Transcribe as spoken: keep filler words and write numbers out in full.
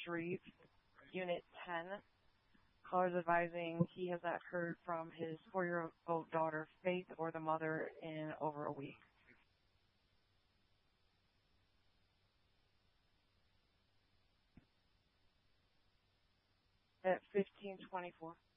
Street, Unit ten. Callers advising he has not heard from his four-year-old daughter, Faith, or the mother in over a week. At fifteen twenty-four.